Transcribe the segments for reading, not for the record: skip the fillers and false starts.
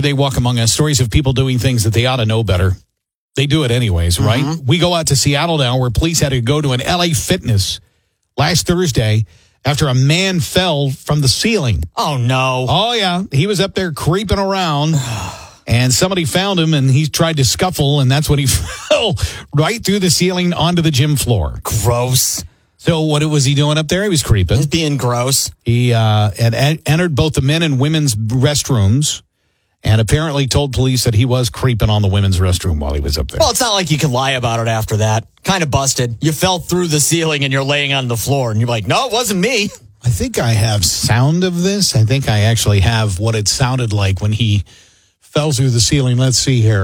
They Walk Among Us, stories of people doing things that they ought to know better. They do it anyways, right? We go out to Seattle now, where police had to go to an LA Fitness last Thursday after a man fell from the ceiling. Oh, no. Oh, yeah. He was up there creeping around, and somebody found him, and he tried to scuffle, and that's when he fell right through the ceiling onto the gym floor. Gross. So what was he doing up there? He was creeping. He's being gross. He had entered both the men and women's restrooms, and apparently told police that he was creeping on the women's restroom while he was up there. Well, it's not like you can lie about it after that. Kind of busted. You fell through the ceiling and you're laying on the floor, and you're like, no, it wasn't me. I think I have sound of this. I think I actually have what it sounded like when he fell through the ceiling. Let's see here.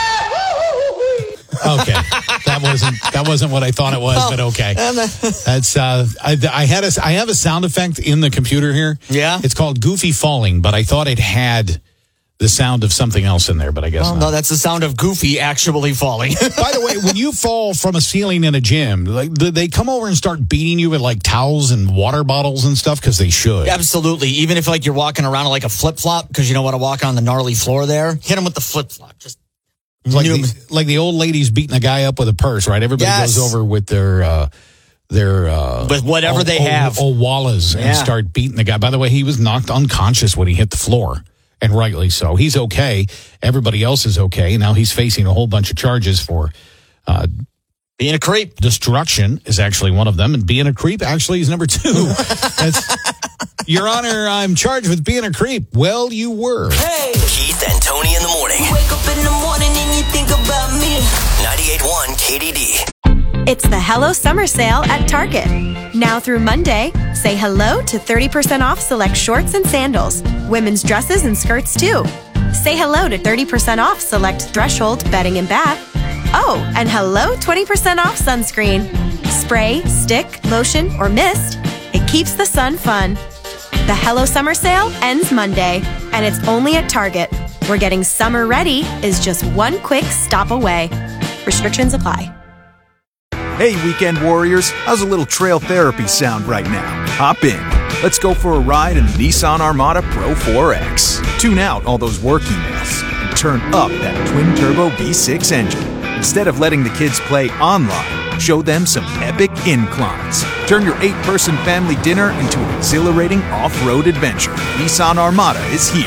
Okay, that wasn't what I thought it was, but okay. That's I have a sound effect in the computer here. Yeah, it's called Goofy Falling, but I thought it had the sound of something else in there, but I guess not. No, that's the sound of Goofy actually falling. By the way, when you fall from a ceiling in a gym, like, do they come over and start beating you with like towels and water bottles and stuff? Because they should. Absolutely. Even if like you're walking around like a flip flop because you don't want to walk on the gnarly floor there, hit them with the flip flop. Just like the old ladies beating a guy up with a purse, right? Everybody goes over with their with whatever they have, wallas, and start beating the guy. By the way, he was knocked unconscious when he hit the floor. And rightly so. He's okay. Everybody else is okay. Now he's facing a whole bunch of charges for being a creep. Destruction is actually one of them, and being a creep actually is number 2. Your Honor, I'm charged with being a creep. Well, you were. Hey, Keith and Tony in the morning. You wake up in the morning and you think about me. 98.1 KDD. It's the Hello Summer Sale at Target. Now through Monday, say hello to 30% off select shorts and sandals, women's dresses and skirts too. Say hello to 30% off select Threshold bedding and bath. Oh, and hello 20% off sunscreen. Spray, stick, lotion, or mist. It keeps the sun fun. The Hello Summer Sale ends Monday, and it's only at Target, where getting summer ready is just one quick stop away. Restrictions apply. Hey, weekend warriors, how's a little trail therapy sound right now? Hop in. Let's go for a ride in the Nissan Armada Pro 4X. Tune out all those work emails and turn up that twin-turbo V6 engine. Instead of letting the kids play online, show them some epic inclines. Turn your 8-person family dinner into an exhilarating off-road adventure. Nissan Armada is here.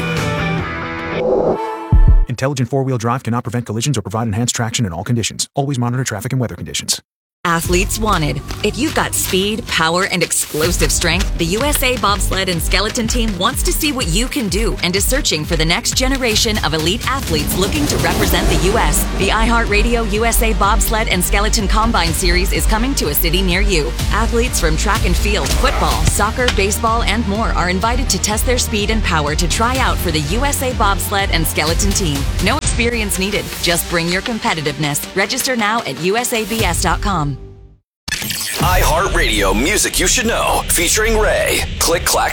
Intelligent four-wheel drive cannot prevent collisions or provide enhanced traction in all conditions. Always monitor traffic and weather conditions. Athletes wanted. If you've got speed, power, and explosive strength, the USA Bobsled and Skeleton Team wants to see what you can do and is searching for the next generation of elite athletes looking to represent the U.S. The iHeartRadio USA Bobsled and Skeleton Combine Series is coming to a city near you. Athletes from track and field, football, soccer, baseball, and more are invited to test their speed and power to try out for the USA Bobsled and Skeleton Team. No experience needed. Just bring your competitiveness. Register now at usabs.com. iHeartRadio Music You Should Know, featuring Ray. Click, clack,